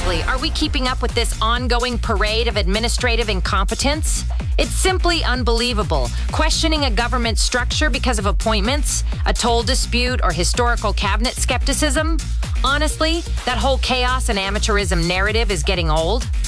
Seriously, are we keeping up with this ongoing parade of administrative incompetence? It's simply unbelievable. Questioning a government structure because of appointments, a toll dispute, or historical cabinet skepticism? Honestly, that whole chaos and amateurism narrative is getting old.